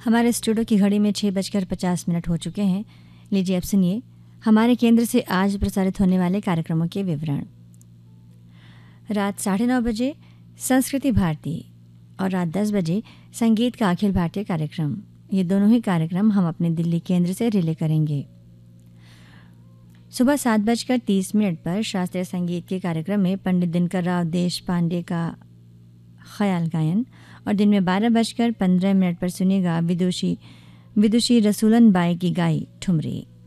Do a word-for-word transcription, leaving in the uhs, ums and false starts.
हमारे स्टूडियो की घड़ी में छः बजकर पचास मिनट हो चुके हैं। लीजिए अब सुनिए हमारे केंद्र से आज प्रसारित होने वाले कार्यक्रमों के विवरण। रात साढ़े नौ बजे संस्कृति भारती और रात दस बजे संगीत का अखिल भारतीय कार्यक्रम। ये दोनों ही कार्यक्रम हम अपने दिल्ली केंद्र से रिले करेंगे। सुबह सात बजकर तीस मिनट पर शास्त्रीय संगीत के कार्यक्रम में पंडित दिनकर राव देश पांडे का ख्याल गायन और दिन में बारह बजकर पंद्रह मिनट पर सुनिएगा विदुषी विदुषी रसूलन बाई की गाई ठुमरी।